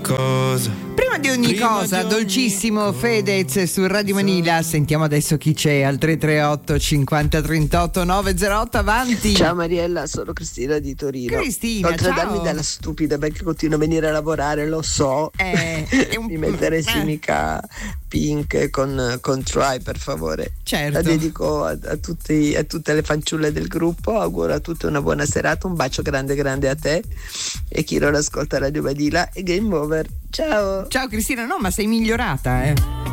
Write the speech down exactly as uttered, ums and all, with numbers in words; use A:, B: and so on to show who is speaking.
A: cosa.
B: Prima di ogni
A: Prima
B: cosa,
A: di ogni
B: dolcissimo
A: cosa.
B: Fedez su Radio Manila. Sentiamo adesso chi c'è al tre tre otto cinquanta trentotto novecentotto. Avanti.
C: Ciao Mariella, sono Cristina di Torino.
B: Cristina,
C: Non tradarmi
B: ciao.
C: dalla stupida perché continuo a venire a lavorare, lo so.
B: Eh, è un-
C: Mi metteresti
B: eh.
C: mica Pink con, con Try, per favore.
B: Certo.
C: La dedico a, a, tutti, a tutte le fanciulle del gruppo. Auguro a tutte una buona serata. Un bacio grande grande a te e chi non ascolta Radio Manila. E game over. Ciao.
B: Ciao Cristina, no, ma sei migliorata, eh.